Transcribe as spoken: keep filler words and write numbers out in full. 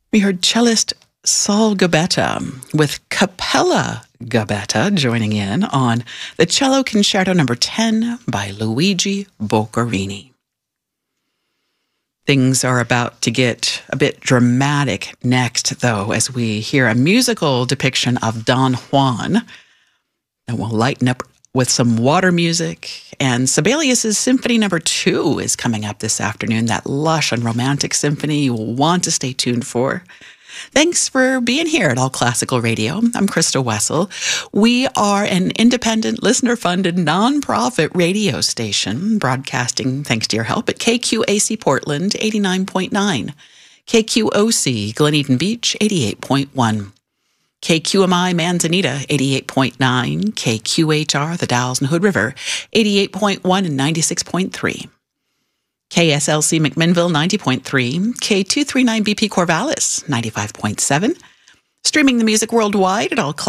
We heard cellist Saul Gabetta with Capella Gabetta joining in on the Cello Concerto number ten by Luigi Boccherini. Things are about to get a bit dramatic next, though, as we hear a musical depiction of Don Juan that will lighten up with some water music. And Sibelius's Symphony number two is coming up this afternoon, that lush and romantic symphony you will want to stay tuned for. Thanks for being here at All Classical Radio. I'm Krista Wessel. We are an independent, listener-funded, nonprofit radio station broadcasting, thanks to your help, at K Q A C Portland, eighty-nine point nine, K Q O C Glen Eden Beach, eighty-eight point one, K Q M I Manzanita, eighty-eight point nine, K Q H R The Dalles and Hood River, eighty-eight point one and ninety-six point three. K S L C McMinnville, ninety point three, K two thirty-nine B P Corvallis, ninety-five point seven. Streaming the music worldwide at all